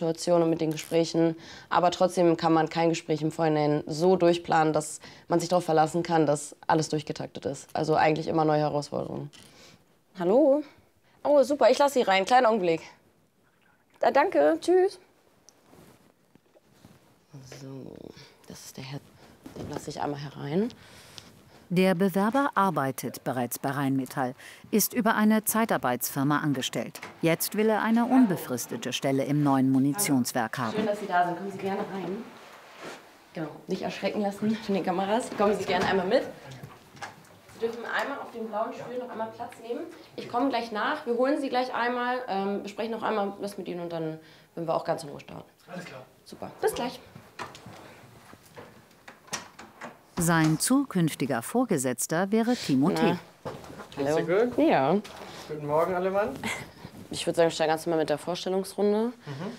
Situation und mit den Gesprächen. Aber trotzdem kann man kein Gespräch im Vorhinein so durchplanen, dass man sich darauf verlassen kann, dass alles durchgetaktet ist. Also eigentlich immer neue Herausforderungen. Hallo? Oh, super, ich lasse Sie rein. Kleinen Augenblick. Danke, tschüss. So, das ist der Herr. Den lasse ich einmal herein. Der Bewerber arbeitet bereits bei Rheinmetall, ist über eine Zeitarbeitsfirma angestellt. Jetzt will er eine unbefristete Stelle im neuen Munitionswerk haben. Schön, dass Sie da sind. Kommen Sie gerne rein. Genau, nicht erschrecken lassen von den Kameras. Kommen Sie gerne einmal mit. Sie dürfen einmal auf dem blauen Stuhl noch einmal Platz nehmen. Ich komme gleich nach. Wir holen Sie gleich einmal, besprechen noch einmal was mit Ihnen und dann werden wir auch ganz in Ruhe starten. Alles klar. Super, bis gleich. Sein zukünftiger Vorgesetzter wäre Timothée. Hallo. Gut? Ja. Guten Morgen, alle Mann. Ich würde sagen, wir steigen ganz normal mit der Vorstellungsrunde.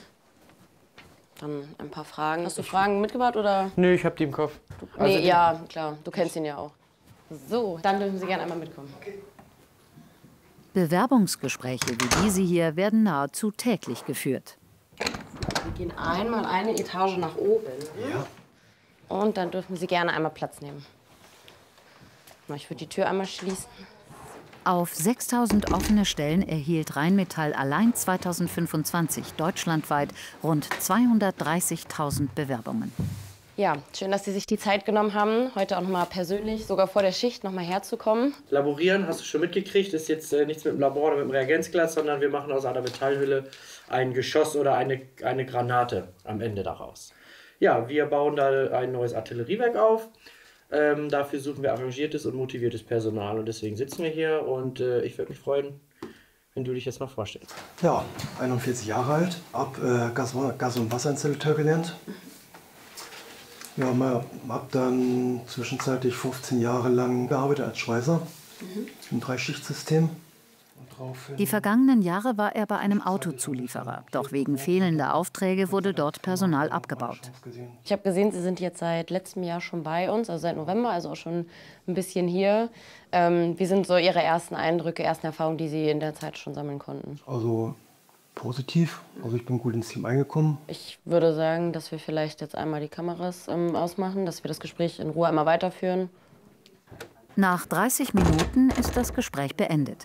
Dann ein paar Fragen. Hast du Fragen mitgebracht oder? Nö, ich hab die im Kopf. Nee, ja, klar. Du kennst ihn ja auch. So, dann dürfen Sie gerne einmal mitkommen. Okay. Bewerbungsgespräche wie diese hier werden nahezu täglich geführt. Wir gehen einmal eine Etage nach oben. Ja. Und dann dürfen Sie gerne einmal Platz nehmen. Ich würde die Tür einmal schließen. Auf 6.000 offene Stellen erhielt Rheinmetall allein 2025 deutschlandweit rund 230.000 Bewerbungen. Ja, schön, dass Sie sich die Zeit genommen haben, heute auch noch mal persönlich, sogar vor der Schicht, noch mal herzukommen. Laborieren, hast du schon mitgekriegt, ist jetzt nichts mit dem Labor oder mit dem Reagenzglas, sondern wir machen aus einer Metallhülle ein Geschoss oder eine Granate am Ende daraus. Ja, wir bauen da ein neues Artilleriewerk auf. Dafür suchen wir engagiertes und motiviertes Personal und deswegen sitzen wir hier und ich würde mich freuen, wenn du dich jetzt mal vorstellst. Ja, 41 Jahre alt, Gas- und Wasserinstallateur gelernt. Ja, habe dann zwischenzeitlich 15 Jahre lang gearbeitet als Schweißer im Dreischichtsystem. Die vergangenen Jahre war er bei einem Autozulieferer. Doch wegen fehlender Aufträge wurde dort Personal abgebaut. Ich habe gesehen, Sie sind jetzt seit letztem Jahr schon bei uns, also seit November, also auch schon ein bisschen hier. Wie sind so Ihre ersten Eindrücke, ersten Erfahrungen, die Sie in der Zeit schon sammeln konnten? Also positiv, also ich bin gut ins Team eingekommen. Ich würde sagen, dass wir vielleicht jetzt einmal die Kameras ausmachen, dass wir das Gespräch in Ruhe einmal weiterführen. Nach 30 Minuten ist das Gespräch beendet.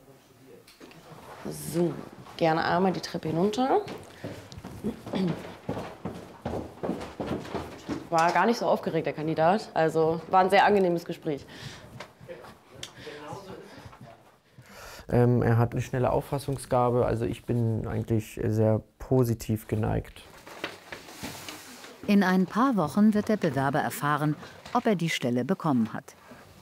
So, gerne einmal die Treppe hinunter. War gar nicht so aufgeregt, der Kandidat. Also war ein sehr angenehmes Gespräch. Er hat eine schnelle Auffassungsgabe, also ich bin eigentlich sehr positiv geneigt. In ein paar Wochen wird der Bewerber erfahren, ob er die Stelle bekommen hat.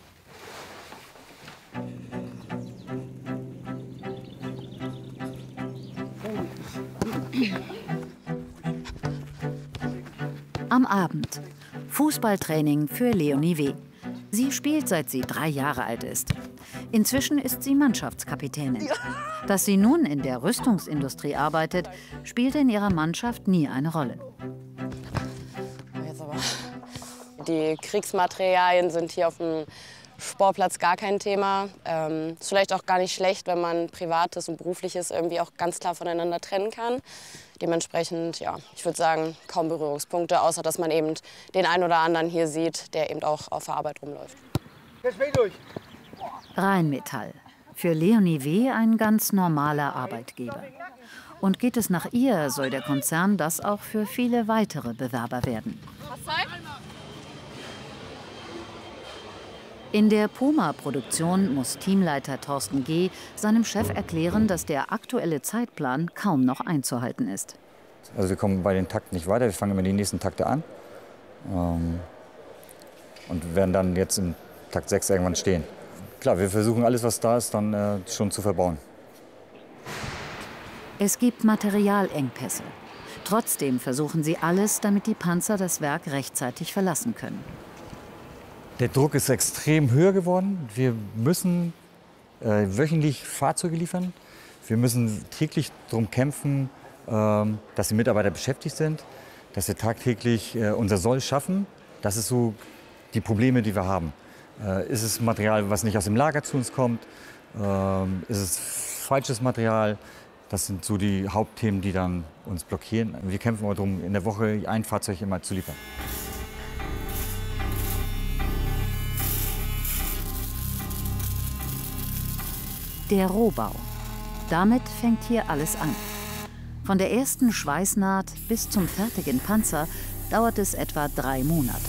Am Abend. Fußballtraining für Leonie W. Sie spielt, seit sie 3 Jahre alt ist. Inzwischen ist sie Mannschaftskapitänin. Dass sie nun in der Rüstungsindustrie arbeitet, spielte in ihrer Mannschaft nie eine Rolle. Jetzt aber. Die Kriegsmaterialien sind hier auf dem Sportplatz gar kein Thema. Ist vielleicht auch gar nicht schlecht, wenn man Privates und Berufliches irgendwie auch ganz klar voneinander trennen kann. Dementsprechend, ja, ich würde sagen, kaum Berührungspunkte, außer dass man eben den einen oder anderen hier sieht, der eben auch auf der Arbeit rumläuft. Rheinmetall. Für Leonie W. ein ganz normaler Arbeitgeber. Und geht es nach ihr, soll der Konzern das auch für viele weitere Bewerber werden. In der Puma-Produktion muss Teamleiter Thorsten G. seinem Chef erklären, dass der aktuelle Zeitplan kaum noch einzuhalten ist. Also wir kommen bei den Takten nicht weiter, wir fangen immer die nächsten Takte an und werden dann jetzt im Takt 6 irgendwann stehen. Klar, wir versuchen alles, was da ist, dann schon zu verbauen. Es gibt Materialengpässe. Trotzdem versuchen sie alles, damit die Panzer das Werk rechtzeitig verlassen können. Der Druck ist extrem höher geworden. Wir müssen wöchentlich Fahrzeuge liefern. Wir müssen täglich darum kämpfen, dass die Mitarbeiter beschäftigt sind, dass wir tagtäglich unser Soll schaffen. Das ist so die Probleme, die wir haben. Ist es Material, was nicht aus dem Lager zu uns kommt? Ist es falsches Material? Das sind so die Hauptthemen, die dann uns blockieren. Wir kämpfen aber darum, in der Woche ein Fahrzeug immer zu liefern. Der Rohbau. Damit fängt hier alles an. Von der ersten Schweißnaht bis zum fertigen Panzer dauert es etwa 3 Monate.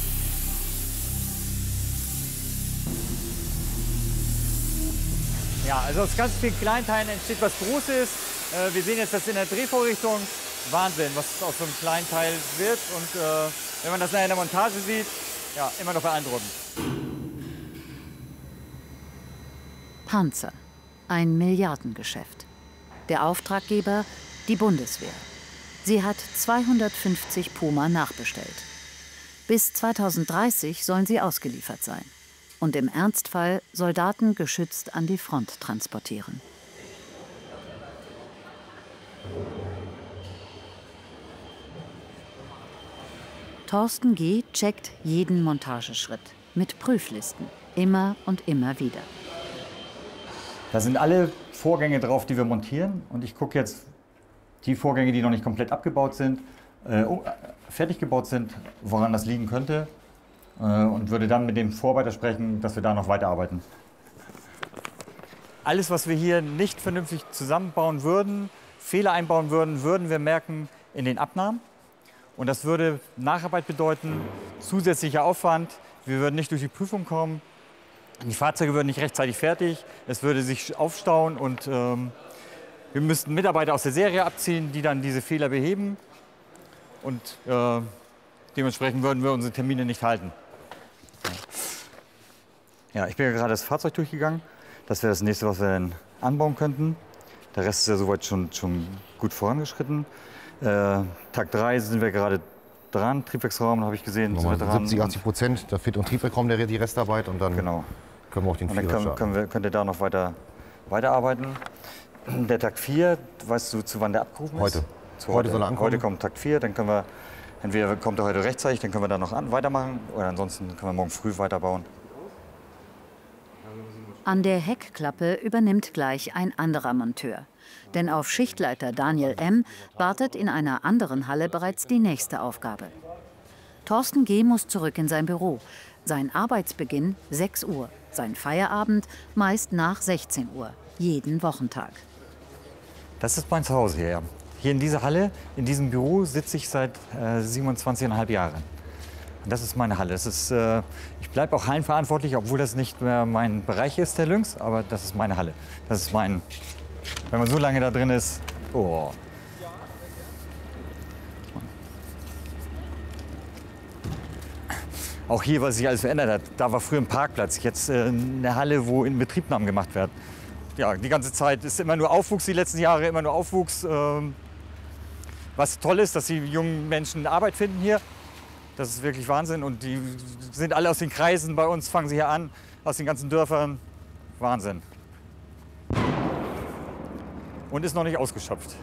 Ja, also aus ganz vielen Kleinteilen entsteht was Großes. Wir sehen jetzt das in der Drehvorrichtung. Wahnsinn, was aus so einem Kleinteil wird. Und wenn man das in der Montage sieht, ja, immer noch beeindruckend. Panzer. Ein Milliardengeschäft. Der Auftraggeber, die Bundeswehr. Sie hat 250 Puma nachbestellt. Bis 2030 sollen sie ausgeliefert sein. Und im Ernstfall Soldaten geschützt an die Front transportieren. Thorsten G. checkt jeden Montageschritt mit Prüflisten, immer und immer wieder. Da sind alle Vorgänge drauf, die wir montieren. Und ich gucke jetzt die Vorgänge, die noch nicht komplett abgebaut sind, fertig gebaut sind, woran das liegen könnte. Und würde dann mit dem Vorarbeiter sprechen, dass wir da noch weiterarbeiten. Alles, was wir hier nicht vernünftig zusammenbauen würden, Fehler einbauen würden, würden wir merken in den Abnahmen. Und das würde Nacharbeit bedeuten, zusätzlicher Aufwand. Wir würden nicht durch die Prüfung kommen. Die Fahrzeuge würden nicht rechtzeitig fertig. Es würde sich aufstauen und wir müssten Mitarbeiter aus der Serie abziehen, die dann diese Fehler beheben. Und dementsprechend würden wir unsere Termine nicht halten. Ja, ich bin ja gerade das Fahrzeug durchgegangen. Das wäre das nächste, was wir dann anbauen könnten. Der Rest ist ja soweit schon gut vorangeschritten. Tag 3 sind wir gerade dran. Triebwerksraum habe ich gesehen. 70–80%, da fehlt im Triebwerksraum die Restarbeit und dann genau. Können wir auch den Vierer starten. Könnt ihr da noch weiterarbeiten. Der Tag 4, weißt du, zu wann der abgerufen ist? Heute. Heute soll er ankommen. Heute kommt Tag 4, dann können wir, entweder kommt er heute rechtzeitig, dann können wir da noch weitermachen, oder ansonsten können wir morgen früh weiterbauen. An der Heckklappe übernimmt gleich ein anderer Monteur. Denn auf Schichtleiter Daniel M. wartet in einer anderen Halle bereits die nächste Aufgabe. Thorsten G. muss zurück in sein Büro. Sein Arbeitsbeginn 6 Uhr, sein Feierabend meist nach 16 Uhr, jeden Wochentag. Das ist mein Zuhause hier, ja. Hier in dieser Halle, in diesem Büro sitze ich seit 27,5 Jahren. Und das ist meine Halle. Das ist, ich bleibe auch hallenverantwortlich, obwohl das nicht mehr mein Bereich ist, der Lynx, aber das ist meine Halle. Das ist mein, wenn man so lange da drin ist, oh. Auch hier, was sich alles verändert hat. Da war früher ein Parkplatz, jetzt eine Halle, wo Inbetriebnahmen gemacht werden. Ja, die ganze Zeit ist immer nur Aufwuchs, die letzten Jahre immer nur Aufwuchs. Was toll ist, dass die jungen Menschen Arbeit finden hier. Das ist wirklich Wahnsinn. Und die sind alle aus den Kreisen bei uns, fangen sie hier an, aus den ganzen Dörfern. Wahnsinn. Und ist noch nicht ausgeschöpft.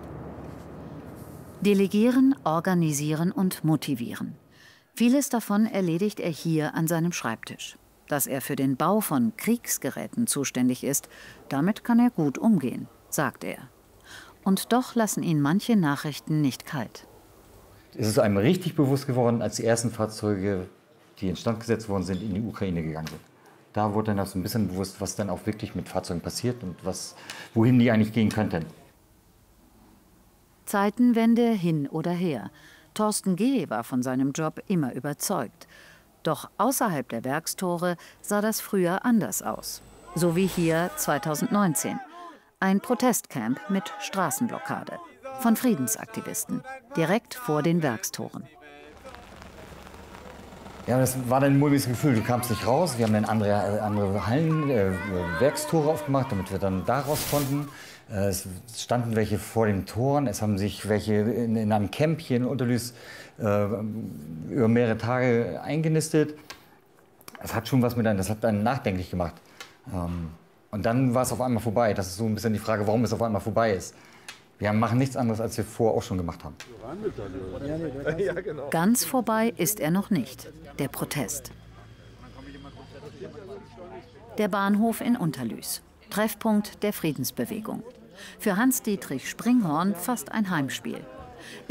Delegieren, organisieren und motivieren. Vieles davon erledigt er hier an seinem Schreibtisch. Dass er für den Bau von Kriegsgeräten zuständig ist, damit kann er gut umgehen, sagt er. Und doch lassen ihn manche Nachrichten nicht kalt. Es ist einem richtig bewusst geworden, als die ersten Fahrzeuge, die instand gesetzt worden sind, in die Ukraine gegangen sind. Da wurde dann auch so ein bisschen bewusst, was dann auch wirklich mit Fahrzeugen passiert und wohin die eigentlich gehen könnten. Zeitenwende hin oder her. Thorsten G. war von seinem Job immer überzeugt. Doch außerhalb der Werkstore sah das früher anders aus. So wie hier 2019. Ein Protestcamp mit Straßenblockade von Friedensaktivisten, direkt vor den Werkstoren. Ja, das war dann ein mulmiges Gefühl. Du kamst nicht raus. Wir haben dann andere Hallen, Werkstore aufgemacht, damit wir dann da raus konnten. Es standen welche vor den Toren. Es haben sich welche in einem Camp hier in Unterlüß über mehrere Tage eingenistet. Es hat schon was mit einem, das hat einen nachdenklich gemacht. Und dann war es auf einmal vorbei. Das ist so ein bisschen die Frage, warum es auf einmal vorbei ist. Wir machen nichts anderes, als wir vorher auch schon gemacht haben. Ganz vorbei ist er noch nicht, der Protest. Der Bahnhof in Unterlüß, Treffpunkt der Friedensbewegung. Für Hans-Dietrich Springhorn fast ein Heimspiel.